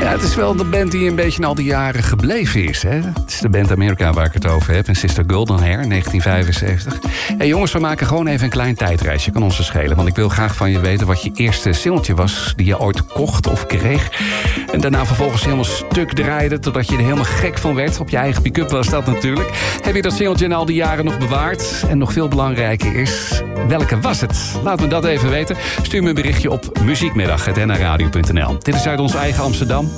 het is wel de band die een beetje al die jaren gebleven is. Hè? Het is de band America waar ik het over heb. En Sister Golden Hair, 1975. Hey jongens, we maken gewoon even een klein tijdreisje. Kan ons dus schelen, want ik wil graag van je weten wat je eerste singeltje was die je ooit kocht of kreeg. En daarna vervolgens helemaal stuk draaide totdat je er helemaal gek van werd. Op je eigen pick-up was dat natuurlijk. Heb je dat singeltje in al die jaren nog bewaard? En nog veel belangrijker is, welke was het? Laat me dat even weten. Stuur me een berichtje op muziekmiddag@nhradio.nl. Dit is uit ons eigen Amsterdam.